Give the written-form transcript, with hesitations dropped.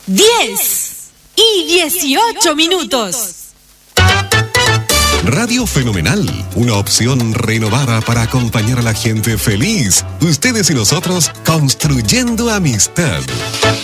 10:18. Radio Fenomenal, una opción renovada para acompañar a la gente feliz. Ustedes y nosotros construyendo amistad.